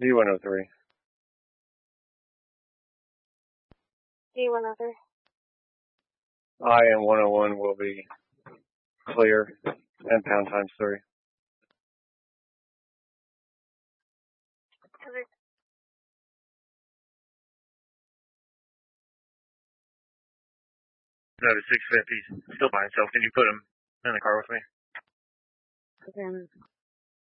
D103. D103. IN101 will be clear and pound times 3. Okay. No, the 650's still by himself. Can you put him in the car with me? Okay.